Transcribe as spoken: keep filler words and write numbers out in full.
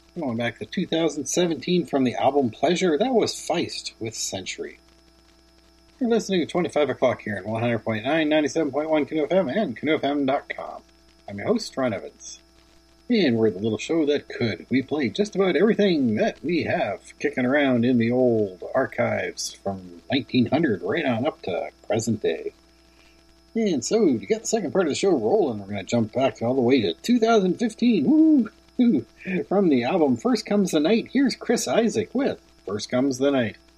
Going back to two thousand seventeen from the album Pleasure, that was Feist with Century. You're listening to twenty-five o'clock here on one hundred point nine, ninety-seven point one Canoe F M and Canoe F M dot com. I'm your host, Ron Evans. And we're the little show that could. We play just about everything that we have kicking around in the old archives from nineteen hundred right on up to present day. And so, to get the second part of the show rolling, we're going to jump back all the way to two thousand fifteen. Woo! From the album First Comes the Night, here's Chris Isaak with First Comes the Night.